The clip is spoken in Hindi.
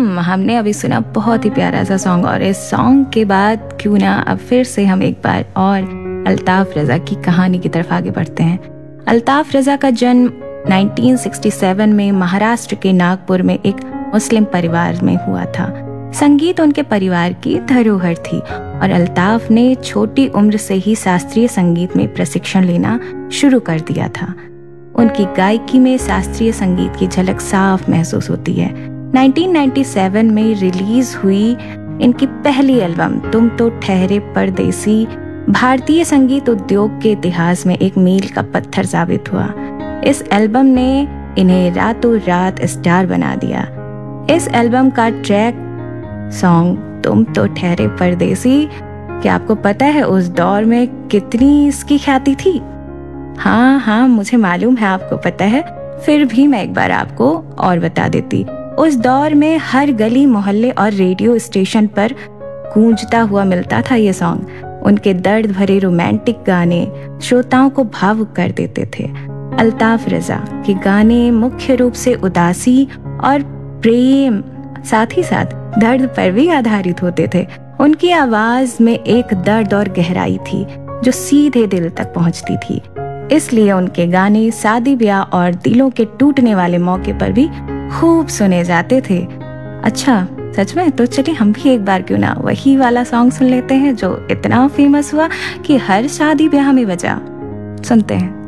हमने अभी सुना बहुत ही प्यारा सा सॉन्ग, और इस सॉन्ग के बाद क्यों ना अब फिर से हम एक बार और अल्ताफ रज़ा की कहानी की तरफ आगे बढ़ते हैं। अल्ताफ रज़ा का जन्म 1967 में महाराष्ट्र के नागपुर में एक मुस्लिम परिवार में हुआ था। संगीत उनके परिवार की धरोहर थी और अल्ताफ ने छोटी उम्र से ही शास्त्रीय संगीत में प्रशिक्षण लेना शुरू कर दिया था। उनकी गायकी में शास्त्रीय संगीत की झलक साफ महसूस होती है। 1997 में रिलीज हुई इनकी पहली एल्बम तुम तो ठहरे परदेसी भारतीय संगीत उद्योग के इतिहास में एक मील का पत्थर साबित हुआ। इस एल्बम ने इन्हें रातों रात स्टार बना दिया। इस एल्बम का ट्रैक सॉन्ग तुम तो ठहरे परदेसी, क्या आपको पता है उस दौर में कितनी इसकी ख्याति थी? हाँ, मुझे मालूम है आपको पता है, फिर भी मैं एक बार आपको और बता देती। उस दौर में हर गली मोहल्ले और रेडियो स्टेशन पर गूंजता हुआ मिलता था ये सॉन्ग। उनके दर्द भरे रोमांटिक गाने श्रोताओं को भावुक कर देते थे। अल्ताफ रज़ा के गाने मुख्य रूप से उदासी और प्रेम, साथ ही साथ दर्द पर भी आधारित होते थे। उनकी आवाज में एक दर्द और गहराई थी जो सीधे दिल तक पहुंचती थी। इसलिए उनके गाने शादी ब्याह और दिलों के टूटने वाले मौके पर भी खूब सुने जाते थे। अच्छा, सच में? तो चलिए हम भी एक बार क्यों ना वही वाला सॉन्ग सुन लेते हैं जो इतना फेमस हुआ कि हर शादी ब्याह में बजा। सुनते हैं।